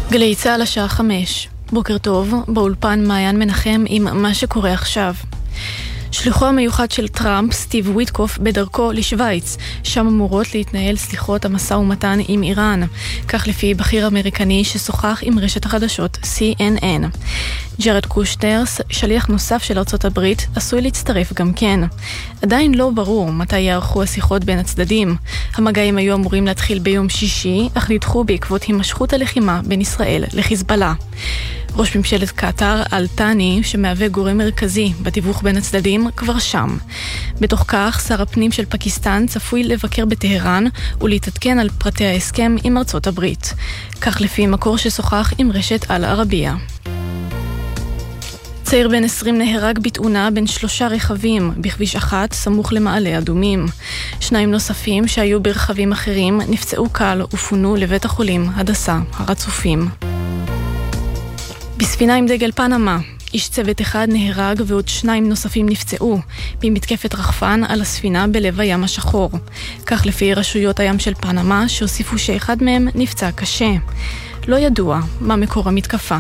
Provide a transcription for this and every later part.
גלי צהל השעה 5. בוקר טוב, באולפן מעיין מנחם עם מה שקורה עכשיו. שליחו המיוחד של טראמפ, סטיב וויטקוף, בדרכו לשוויץ. שם אמורות להתנהל סליחות המשא ומתן עם איראן. כך לפי בכיר אמריקני ששוחח עם רשת החדשות CNN. ג'רד קושנר, שליח נוסף של ארצות הברית, עשוי להצטרף גם כן. עדיין לא ברור מתי יערכו השיחות בין הצדדים. המגעים היו אמורים להתחיל ביום שישי, אך נדחו בעקבות הימשכות הלחימה בין ישראל לחיזבאללה. ראש ממשלת קטר, אל-תאני, שמהווה גורם מרכזי בתיווך בין הצדדים, כבר שם. בתוך כך, שר הפנים של פקיסטן צפוי לבקר בטהרן ולהתעדכן על פרטי ההסכם עם ארצות הברית. כך לפי מקור ששוחח עם רשת אל-ערבייה. צעיר בן 20 נהרג בתאונה בין 3 רכבים בכביש 1 סמוך למעלה אדומים. 2 נוספים שהיו ברכבים אחרים נפצעו קל ופונו לבית החולים הדסה הר הצופים. בספינה עם דגל פנמה, איש צוות אחד נהרג ועוד 2 נוספים נפצעו במתקפת רחפן על הספינה בלב הים השחור. כך לפי רשויות הים של פנמה שהוסיפו שאחד מהם נפצע קשה. לא ידוע מה מקור המתקפה.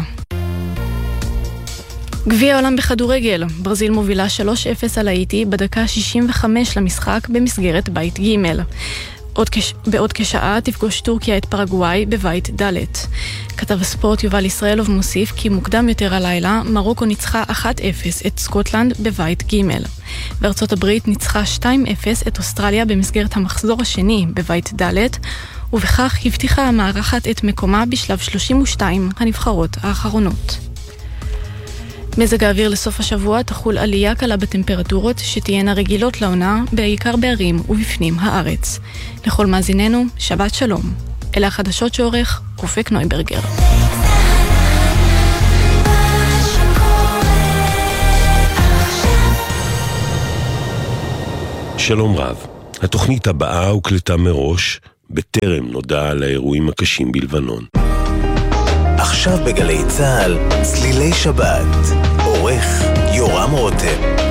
גביע העולם בכדורגל, ברזיל מובילה 3-0 על האיטי בדקה 65 למשחק במסגרת בית ג'. בעוד כשעה תפגוש טורקיה את פרגוואי בבית ד'. כתב הספורט יובל ישראלוב מוסיף כי מוקדם יותר הלילה מרוקו ניצחה 1-0 את סקוטלנד בבית ג'. וארצות הברית ניצחה 2-0 את אוסטרליה במסגרת המחזור השני בבית ד', ובכך הבטיחה המארחת את מקומה בשלב 32 הנבחרות האחרונות. מזג האוויר לסוף השבוע תחול עלייה קלה בטמפרטורות שתהיינה רגילות לעונה בעיקר בערים ובפנים הארץ. לכל מאזיננו, שבת שלום. אלה החדשות שעורך אופק נויברגר. שלום רב. התוכנית הבאה הוקלטה מראש בטרם נודע על האירועים הקשים בלבנון. עכשיו בגלי צהל, צלילי שבת, עורך יורם רותם.